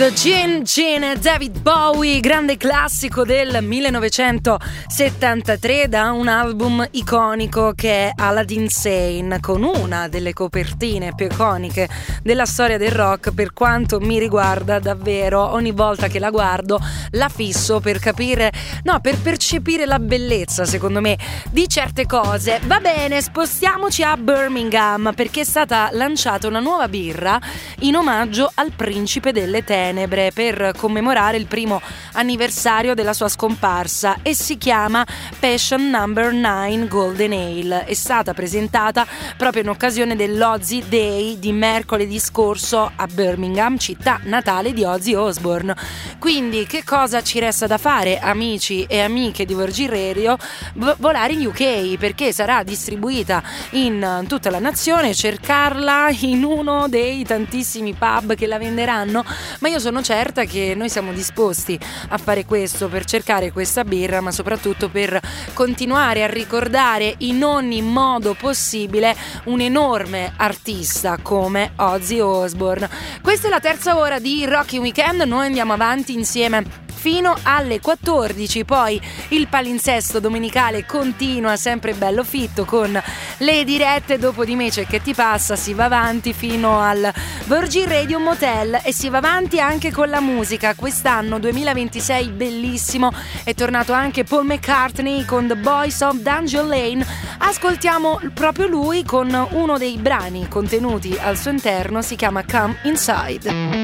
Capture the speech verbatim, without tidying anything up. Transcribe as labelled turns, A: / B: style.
A: The Gin Gin, David Bowie, grande classico del millenovecentosettantatré da un album iconico che è Aladdin Sane, con una delle copertine più iconiche della storia del rock. Per quanto mi riguarda, davvero ogni volta che la guardo la fisso per capire, no, per percepire la bellezza, secondo me, di certe cose. Va bene, spostiamoci a Birmingham, perché è stata lanciata una nuova birra in omaggio al principe delle tenebre per commemorare il primo anniversario della sua scomparsa e si chiama Passion Number nove Golden Ale. È stata presentata proprio in occasione dell'Ozzy Day di mercoledì scorso a Birmingham, città natale di Ozzy Osbourne. Quindi che cosa ci resta da fare, amici e amiche di Virgin Radio? V- volare in U K, perché sarà distribuita in tutta la nazione, cercarla in uno dei tantissimi pub che la venderanno, ma io sono certa che noi siamo disposti a fare questo per cercare questa birra, ma soprattutto per continuare a ricordare in ogni modo possibile un enorme artista come Ozzy Osbourne. Questa è la terza ora di Rocky Weekend, noi andiamo avanti insieme fino alle quattordici, poi il palinsesto domenicale continua sempre bello fitto con le dirette dopo di me c'è che ti passa, si va avanti fino al Virgin Radio Motel e si va avanti anche con la musica. Quest'anno duemilaventisei bellissimo, è tornato anche Paul McCartney con The Boys of Dungeon Lane. Ascoltiamo proprio lui con uno dei brani contenuti al suo interno, si chiama Come Inside.